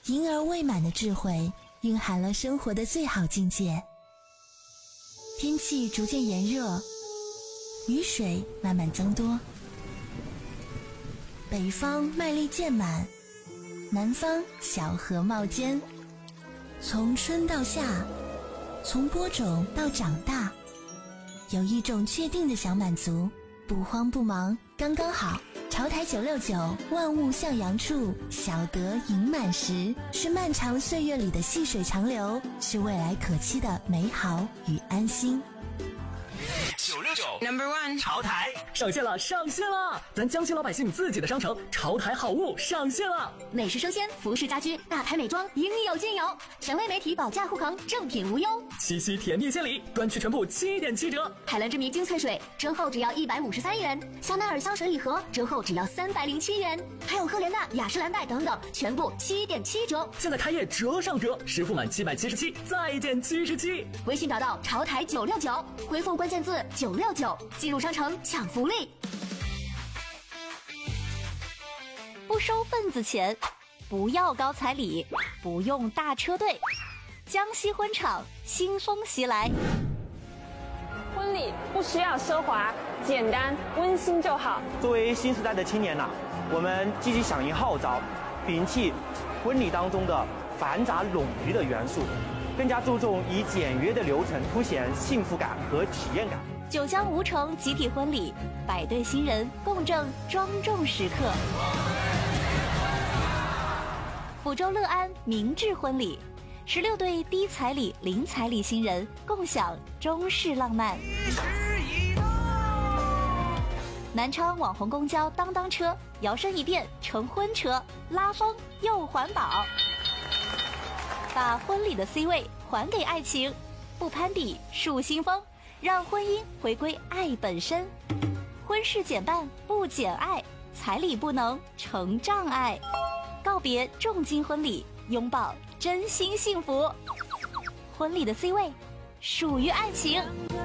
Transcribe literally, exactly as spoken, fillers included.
婴儿未满的智慧蕴含了生活的最好境界。天气逐渐炎热，雨水慢慢增多，北方麦粒渐满，南方小荷冒尖。从春到夏，从播种到长大，有一种确定的小满足，不慌不忙，刚刚好。潮台九六九，万物向阳处，小得盈满时，是漫长岁月里的细水长流，是未来可期的美好与安心。 九六九 Number One 潮台上线了，上线了！咱江西老百姓自己的商城潮台好物上线了， 美食生鲜、服饰家居、大牌美妆应有尽有，权威媒体保价护航，正品无忧。 七夕甜蜜献礼，专区全部七点七折。 海蓝之谜精粹水折后只要一百五十三元，香奈儿香水礼盒折后只要三百零七元，还有赫莲娜、雅诗兰黛等等，全部七点七折。 现在开业折上折，实付满七百七十七再减七十七。 微信找到潮台九六九，回复关键字九六九，进入商城抢福利。 不收份子钱，不要高彩礼，不用大车队，江西婚场新风袭来。 婚礼不需要奢华，简单温馨就好。 作为新时代的青年呐、啊，我们积极响应号召，摒弃婚礼当中的繁杂冗余的元素，更加注重以简约的流程凸显幸福感和体验感。 九江吴城集体婚礼，百对新人共证庄重时刻。抚州乐安明智婚礼，十六对低彩礼、零彩礼新人共享中式浪漫。南昌网红公交当当车摇身一变成婚车，拉风又环保，把婚礼的 C 位还给爱情，不攀比树新风，让婚姻回归爱本身。婚事减半不减爱，彩礼不能成障碍。告别重金婚礼，拥抱真心幸福。婚礼的 C 位属于爱情。